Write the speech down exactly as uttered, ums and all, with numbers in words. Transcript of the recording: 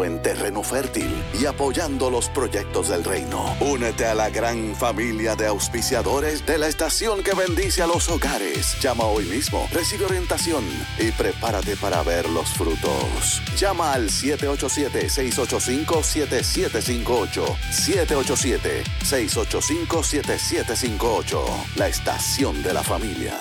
invirtiendo en terreno fértil y apoyando los proyectos del reino. Únete a la gran familia de auspiciadores de la estación que bendice a los hogares. Llama hoy mismo, recibe orientación y prepárate para ver los frutos. Llama al siete ocho siete, seis ocho cinco, siete siete cinco ocho. siete ocho siete, seis ocho cinco, siete siete cinco ocho. La estación de la familia.